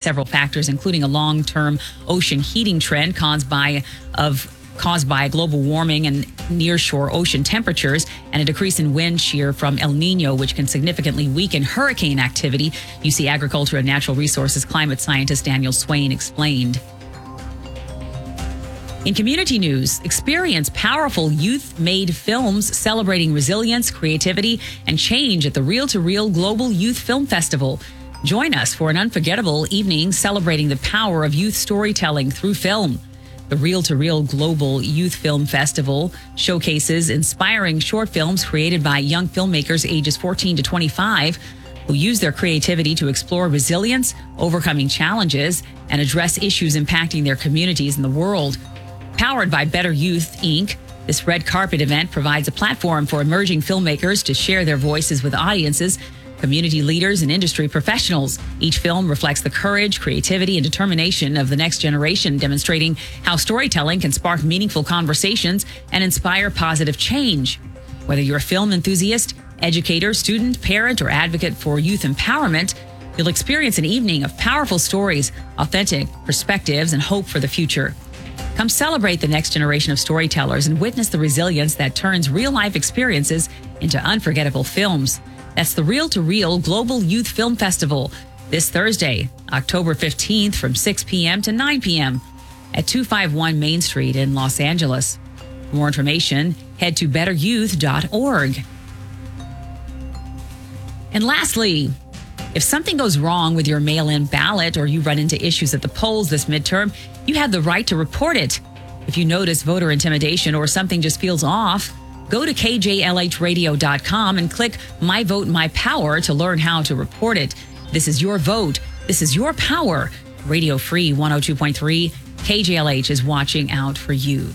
several factors, including a long-term ocean heating trend caused by global warming and nearshore ocean temperatures, and a decrease in wind shear from El Nino, which can significantly weaken hurricane activity, UC Agriculture and Natural Resources climate scientist Daniel Swain explained. In community news, experience powerful youth-made films celebrating resilience, creativity, and change at the Reel to Reel Global Youth Film Festival. Join us for an unforgettable evening celebrating the power of youth storytelling through film. The Reel to Reel Global Youth Film Festival showcases inspiring short films created by young filmmakers ages 14 to 25 who use their creativity to explore resilience, overcoming challenges, and address issues impacting their communities and the world. Powered by Better Youth, Inc., this red carpet event provides a platform for emerging filmmakers to share their voices with audiences, community leaders, and industry professionals. Each film reflects the courage, creativity, and determination of the next generation, demonstrating how storytelling can spark meaningful conversations and inspire positive change. Whether you're a film enthusiast, educator, student, parent, or advocate for youth empowerment, you'll experience an evening of powerful stories, authentic perspectives, and hope for the future. Come celebrate the next generation of storytellers and witness the resilience that turns real-life experiences into unforgettable films. That's the Reel to Reel Global Youth Film Festival this Thursday, October 15th from 6 p.m. to 9 p.m. at 251 Main Street in Los Angeles. For more information, head to betteryouth.org. And lastly, if something goes wrong with your mail-in ballot or you run into issues at the polls this midterm, you have the right to report it. If you notice voter intimidation or something just feels off, go to kjlhradio.com and click My Vote, My Power to learn how to report it. This is your vote. This is your power. Radio Free 102.3 KJLH is watching out for you.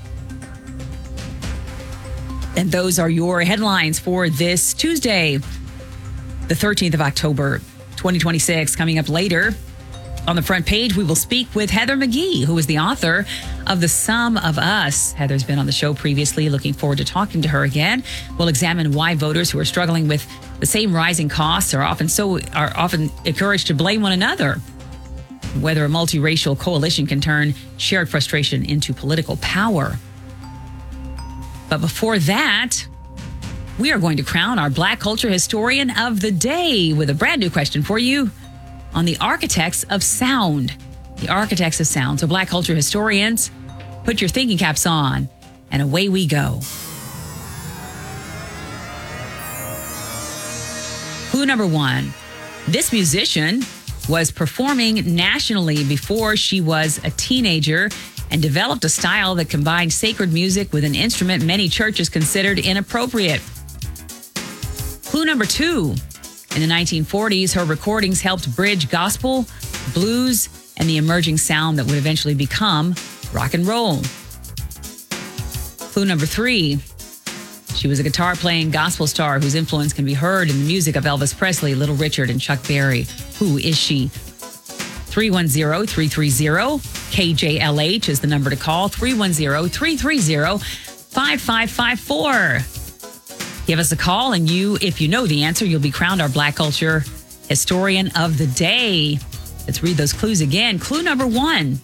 And those are your headlines for this Tuesday, the 13th of October, 2026. Coming up later on the front page, we will speak with Heather McGhee, who is the author of The Sum of Us. Heather's been on the show previously. Looking forward to talking to her again. We'll examine why voters who are struggling with the same rising costs are often encouraged to blame one another. Whether a multiracial coalition can turn shared frustration into political power. But before that, we are going to crown our Black Culture Historian of the Day with a brand new question for you on the architects of sound. The architects of sound. So Black Culture Historians, put your thinking caps on, and away we go. Clue number one. This musician was performing nationally before she was a teenager and developed a style that combined sacred music with an instrument many churches considered inappropriate. Clue number two. In the 1940s, her recordings helped bridge gospel, blues, and the emerging sound that would eventually become rock and roll. Clue number three. She was a guitar-playing gospel star whose influence can be heard in the music of Elvis Presley, Little Richard, and Chuck Berry. Who is she? 310-330-KJLH is the number to call. 310-330-5554. Give us a call, and if you know the answer, you'll be crowned our Black Culture Historian of the Day. Let's read those clues again. Clue number one.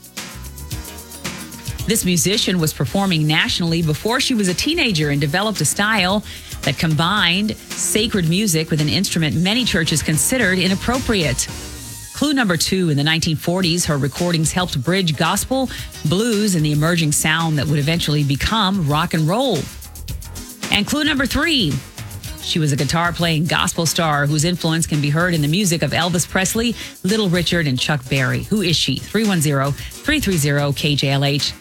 This musician was performing nationally before she was a teenager and developed a style that combined sacred music with an instrument many churches considered inappropriate. Clue number two. In the 1940s, her recordings helped bridge gospel, blues, and the emerging sound that would eventually become rock and roll. And clue number three, she was a guitar-playing gospel star whose influence can be heard in the music of Elvis Presley, Little Richard, and Chuck Berry. Who is she? 310-330-KJLH,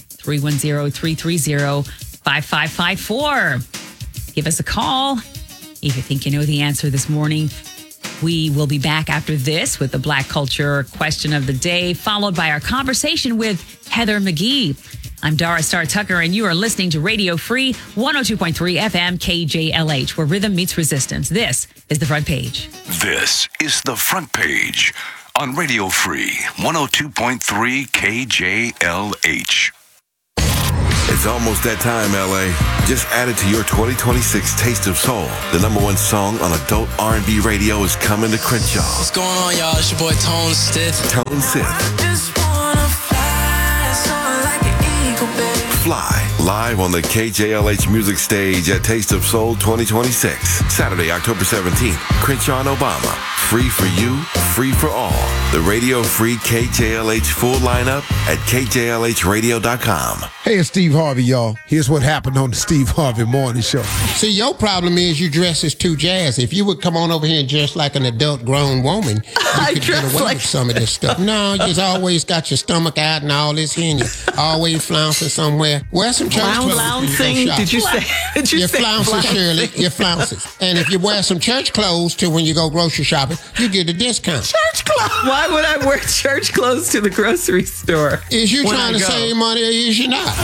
310-330-5554. Give us a call if you think you know the answer this morning. We will be back after this with the Black Culture Question of the Day, followed by our conversation with Heather McGhee. I'm Dara Star Tucker, and you are listening to Radio Free 102.3 FM KJLH, where rhythm meets resistance. This is The Front Page. This is The Front Page on Radio Free 102.3 KJLH. It's almost that time, LA. Just add it to your 2026 Taste of Soul. The #1 song on adult R&B radio is coming to Crenshaw. What's going on, y'all? It's your boy Tone Sith. Tone Sith. Just wanna fly, soar like an eagle, baby. Fly, live on the KJLH Music Stage at Taste of Soul 2026. Saturday, October 17th, Crenshaw and Obama. Free for you, free for all. The radio-free KJLH full lineup at KJLHradio.com. Hey, it's Steve Harvey, y'all. Here's what happened on the Steve Harvey Morning Show. See, your problem is you dress as too jazzy. If you would come on over here and dress like an adult grown woman, you could get away with some of this stuff. No, you've always got your stomach out and all this here, and you're always flouncing somewhere. Wear some church clothes. Flouncing? Did you say? You're flouncing, Shirley. You're flouncing. And if you wear some church clothes to when you go grocery shopping, you get a discount. Church clothes? Why would I wear church clothes to the grocery store? Is you trying to save money or is you not?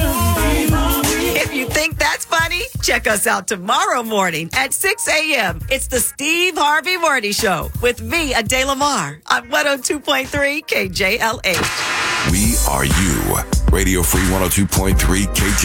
If you think that's funny, check us out tomorrow morning at 6 a.m. It's the Steve Harvey Morning Show with me, Adele Lamar, on 102.3 KJLH. We are you. Radio Free 102.3 KJLH.